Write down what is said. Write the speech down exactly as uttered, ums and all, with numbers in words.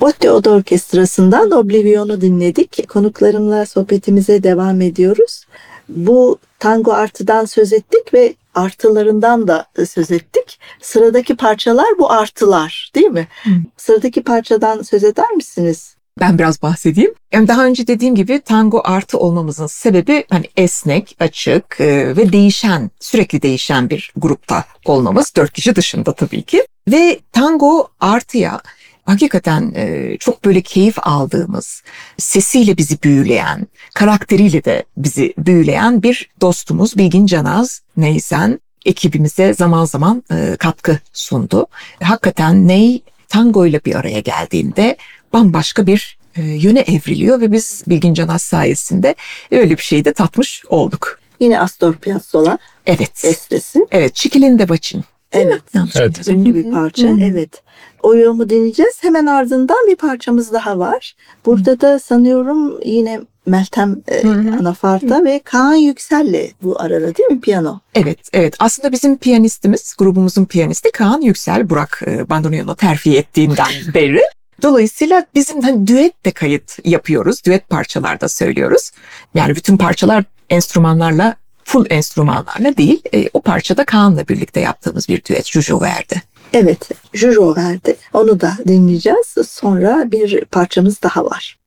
Botti Oda Orkestrası'ndan Oblivion'u dinledik. Konuklarımla sohbetimize devam ediyoruz. Bu tango artıdan söz ettik ve artılarından da söz ettik. Sıradaki parçalar bu artılar, değil mi? Hı. Sıradaki parçadan söz eder misiniz? Ben biraz bahsedeyim. Yani daha önce dediğim gibi tango artı olmamızın sebebi hani esnek, açık e, ve değişen, sürekli değişen bir grupta olmamız. Dört kişi dışında tabii ki. Ve tango artıya hakikaten e, çok böyle keyif aldığımız, sesiyle bizi büyüleyen, karakteriyle de bizi büyüleyen bir dostumuz Bilgin Canaz Neyzen ekibimize zaman zaman e, katkı sundu. Hakikaten Ney tango ile bir araya geldiğinde bambaşka bir e, yöne evriliyor ve biz Bilgin Canaz sayesinde öyle bir şeyi de tatmış olduk. Yine Astor Piazzolla. Evet. Bestesi. Evet, Çikilin de Baçın. Evet. Evet. Ünlü bir parça. Hı-hı. Evet. O yorumu dinleyeceğiz. Hemen ardından bir parçamız daha var. Burada da sanıyorum yine Meltem e, Anafarta ve Kaan Yüksel'le bu arada, değil mi, piyano? Evet, evet. Aslında bizim piyanistimiz, grubumuzun piyanisti Kaan Yüksel, Burak e, bandoneyonu terfi ettiğinden beri. Dolayısıyla bizim hani düet de kayıt yapıyoruz. Düet parçalarda söylüyoruz. Yani bütün parçalar enstrümanlarla, full enstrümanlarla değil. E, o parçada Kaan'la birlikte yaptığımız bir düet, Juju verdi. Evet, Juju verdi. Onu da dinleyeceğiz. Sonra bir parçamız daha var.